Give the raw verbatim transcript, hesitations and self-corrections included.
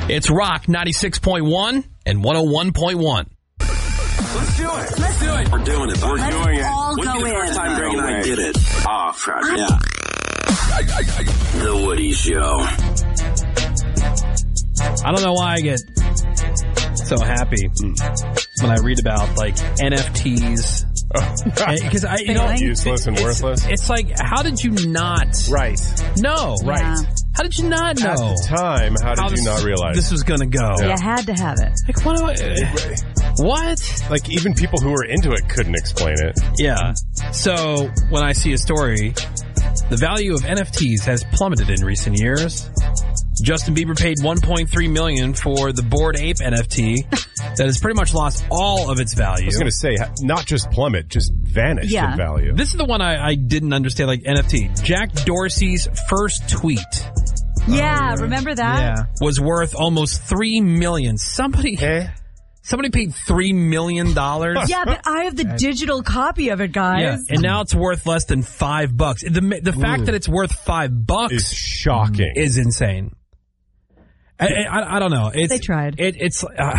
It's Rock ninety-six point one and one oh one point one. Let's do it. Let's do it. We're doing it. We're Let's doing it. all When's go the first in. time Greg and I did it? Oh, crap. Yeah. The Woody Show. I don't know why I get so happy when I read about, like, N F Ts. Because I, you know, useless and it's, worthless. It's like, how did you not? Right. No. Right. Yeah. How did you not know? At the time, how did How you this- not realize? this was going to go? Yeah. You had to have it. Like, what do I... What? Like, even people who were into it couldn't explain it. Yeah. So, when I see a story, the value of N F Ts has plummeted in recent years. Justin Bieber paid one point three million dollars for the Bored Ape N F T that has pretty much lost all of its value. I was going to say, not just plummet, just vanished Yeah. in value. This is the one I, I didn't understand, like N F T. Jack Dorsey's first tweet Yeah, remember that? was worth almost three million dollars. Somebody, Eh? somebody paid three million dollars. Yeah, but I have the digital copy of it, guys. Yeah, and now it's worth less than five bucks. The the fact Ooh. that it's worth five bucks Is shocking. is insane. I, I, I don't know. It's, They tried. It, it's. Uh,